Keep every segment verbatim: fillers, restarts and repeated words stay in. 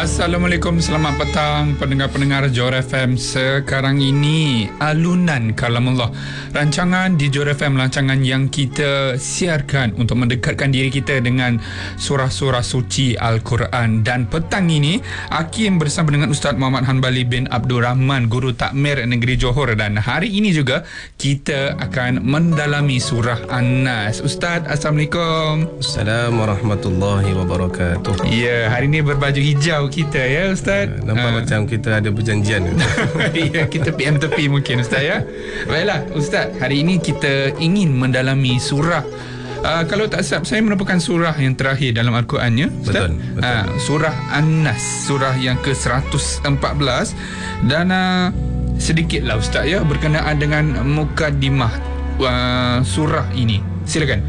Assalamualaikum, selamat petang pendengar-pendengar Johor F M. Sekarang ini Alunan Kalamullah, rancangan di Johor F M, rancangan yang kita siarkan untuk mendekatkan diri kita dengan surah-surah suci Al-Quran. Dan petang ini Hakim bersama dengan Ustaz Muhammad Hanbali bin Abdul Rahman, Guru Takmir Negeri Johor. Dan hari ini juga kita akan mendalami surah An-Nas. Ustaz, Assalamualaikum. Assalamualaikum warahmatullahi wabarakatuh. Ya, hari ini berbaju hijau kita ya Ustaz. Uh, nampak uh. macam kita ada perjanjian. Ya, kita P M tepi mungkin Ustaz ya. Baiklah Ustaz, hari ini kita ingin mendalami surah, uh, kalau tak silap saya merupakan surah yang terakhir dalam Al-Quran ya Ustaz. Betul, betul. Uh, surah An-Nas, surah yang ke seratus empat belas. Dan uh, sedikitlah Ustaz ya berkenaan dengan mukadimah uh, surah ini. Silakan.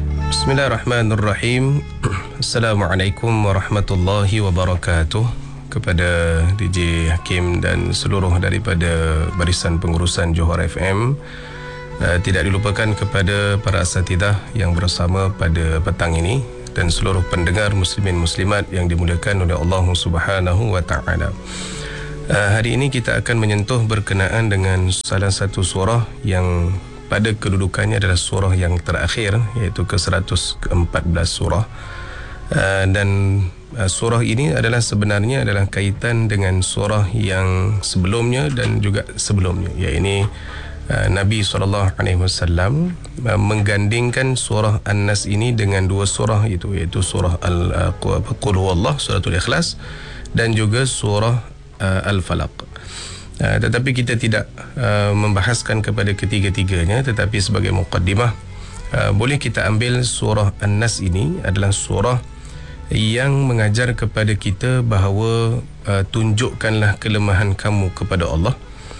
Bismillahirrahmanirrahim. Assalamualaikum warahmatullahi wabarakatuh. Kepada D J Hakim dan seluruh daripada barisan pengurusan Johor F M, uh, tidak dilupakan kepada para asatidah yang bersama pada petang ini dan seluruh pendengar muslimin muslimat yang dimuliakan oleh Allah Subhanahu wa taala. Uh, hari ini kita akan menyentuh berkenaan dengan salah satu surah yang pada kedudukannya adalah surah yang terakhir, iaitu ke seratus empat belas surah. Uh, dan uh, surah ini adalah sebenarnya adalah kaitan dengan surah yang sebelumnya dan juga sebelumnya, iaitu uh, Nabi sallallahu alaihi wasallam uh, menggandingkan surah An-Nas ini dengan dua surah itu, iaitu surah Al-Qul Huwallah, suratul Ikhlas, dan juga surah uh, Al-Falaq. Uh, tetapi kita tidak uh, membahaskan kepada ketiga-tiganya, tetapi sebagai muqaddimah uh, boleh kita ambil surah An-Nas ini adalah surah yang mengajar kepada kita bahawa uh, tunjukkanlah kelemahan kamu kepada Allah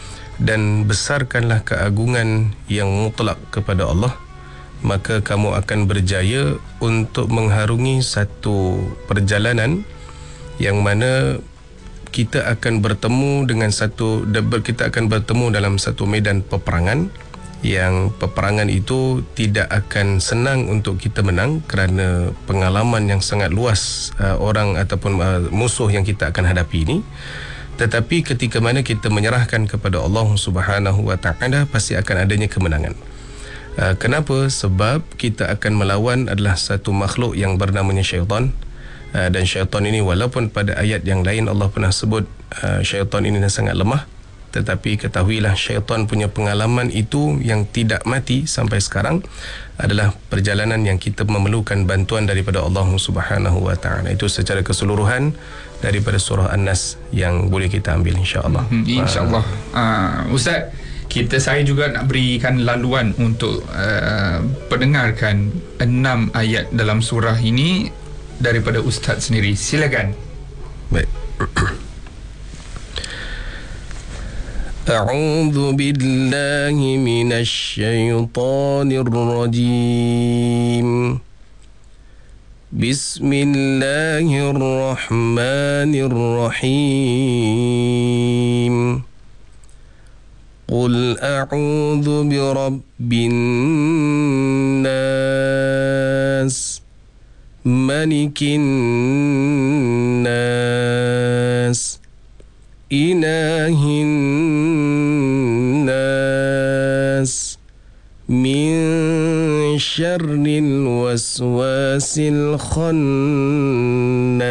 dan besarkanlah keagungan yang mutlak kepada Allah, maka kamu akan berjaya untuk mengharungi satu perjalanan yang mana kita akan bertemu dengan satu kita akan bertemu dalam satu medan peperangan yang peperangan itu tidak akan senang untuk kita menang kerana pengalaman yang sangat luas uh, orang ataupun uh, musuh yang kita akan hadapi ini. Tetapi ketika mana kita menyerahkan kepada Allah Subhanahu wa taala, pasti akan adanya kemenangan. Uh, kenapa? Sebab kita akan melawan adalah satu makhluk yang bernamanya syaitan. Uh, dan syaitan ini, walaupun pada ayat yang lain Allah pernah sebut uh, syaitan ini sangat lemah, tetapi ketahuilah syaitan punya pengalaman itu yang tidak mati sampai sekarang adalah perjalanan yang kita memerlukan bantuan daripada Allah Subhanahu wa taala. Itu secara keseluruhan daripada surah An-Nas yang boleh kita ambil, insya-Allah. Hmm, insya-Allah. Uh, Ustaz, kita saya juga nak berikan laluan untuk uh, pendengarkan enam ayat dalam surah ini daripada Ustaz sendiri. Silakan. Baik. A'udzu billahi minasy syaithanir rajim. Bismillahirrahmanirrahim. Qul a'udzu birabbin nas, malikin nas, ilahin nas, min syarril waswasil khannas.